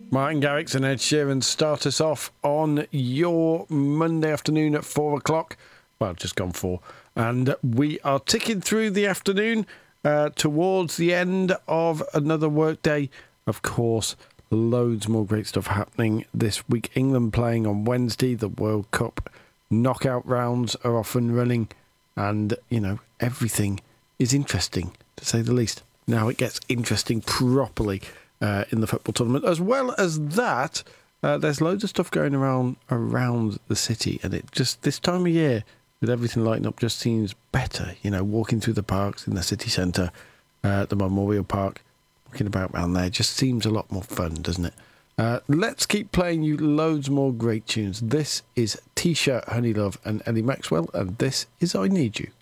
Martin Garrix and Ed Sheeran start us off on your Monday afternoon at 4 o'clock. Well, just gone 4. And we are ticking through the afternoon towards the end of another workday. Of course, loads more great stuff happening this week. England playing on Wednesday. The World Cup knockout rounds are off and running. And, you know, everything is interesting, to say the least. Now it gets interesting properly in the football tournament. As well as that, there's loads of stuff going around the city, and it just, this time of year, with everything lighting up, just seems better. You know, walking through the parks in the city centre, the Memorial Park, walking about around there, just seems a lot more fun, doesn't it? Let's keep playing you loads more great tunes. This is T-Shirt, Honey Love and Ellie Maxwell, and this is I Need You.